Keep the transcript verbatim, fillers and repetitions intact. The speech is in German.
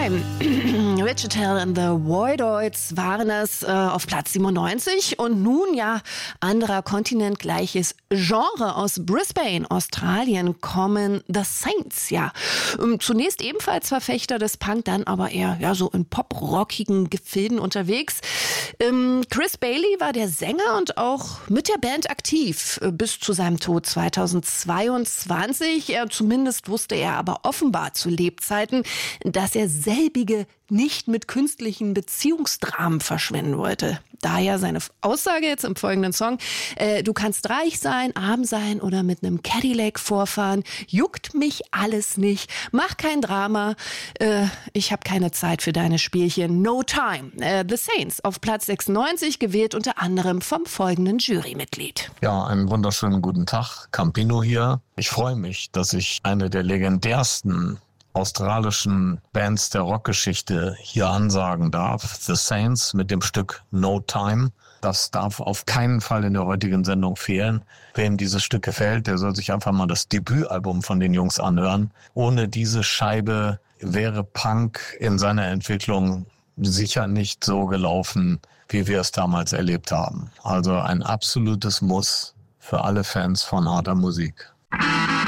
Time. Richard Hell and the Voidoids waren es äh, auf Platz siebenundneunzig. Und nun, ja, anderer Kontinent, gleiches Genre. Aus Brisbane, Australien, kommen The Saints, ja. Ähm, zunächst ebenfalls Verfechter des Punk, dann aber eher ja, so in pop-rockigen Gefilden unterwegs. Ähm, Chris Bailey war der Sänger und auch mit der Band aktiv äh, bis zu seinem Tod zweitausendzweiundzwanzig. Er, zumindest wusste er aber offenbar zu Lebzeiten, dass er selbige nicht mit künstlichen Beziehungsdramen verschwenden wollte. Daher seine Aussage jetzt im folgenden Song: äh, Du kannst reich sein, arm sein oder mit einem Cadillac vorfahren. Juckt mich alles nicht. Mach kein Drama. Äh, ich habe keine Zeit für deine Spielchen. No time. Äh, The Saints auf Platz sechsundneunzig, gewählt unter anderem vom folgenden Jurymitglied. Ja, einen wunderschönen guten Tag. Campino hier. Ich freue mich, dass ich eine der legendärsten australischen Bands der Rockgeschichte hier ansagen darf. The Saints mit dem Stück No Time. Das darf auf keinen Fall in der heutigen Sendung fehlen. Wem dieses Stück gefällt, der soll sich einfach mal das Debütalbum von den Jungs anhören. Ohne diese Scheibe wäre Punk in seiner Entwicklung sicher nicht so gelaufen, wie wir es damals erlebt haben. Also ein absolutes Muss für alle Fans von harter Musik.